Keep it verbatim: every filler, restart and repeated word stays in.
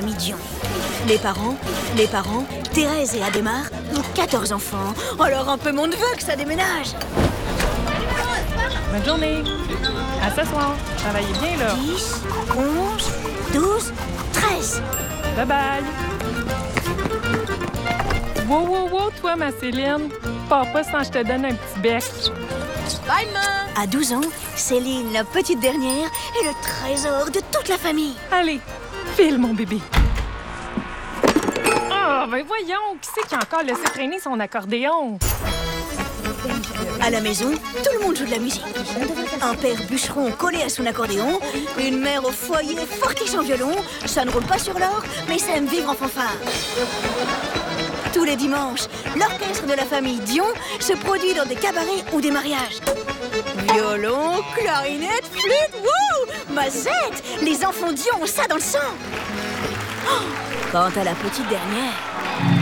famille Dion. Les parents, les parents, Thérèse et Adhémar ont quatorze enfants. Alors un peu mon neveu que ça déménage. Bonne journée. À ce soir. Travaillez bien, là. dix, onze, douze, treize. Bye-bye. Wow, wow, wow, toi, ma Céline. Pars pas sans je te donne un petit bec. Bye, maman. À douze ans, Céline, la petite dernière, est le trésor de toute la famille. Allez, file, mon bébé. Ah, ben voyons, qui c'est qui a encore laissé traîner son accordéon? À la maison, tout le monde joue de la musique. Un père bûcheron collé à son accordéon, une mère au foyer fortiche en violon. Ça ne roule pas sur l'or, mais ça aime vivre en fanfare. Tous les dimanches, l'orchestre de la famille Dion se produit dans des cabarets ou des mariages. Violon, clarinette, flûte, wouh, mazette. Les enfants Dion ont ça dans le sang. Oh, quant à la petite dernière...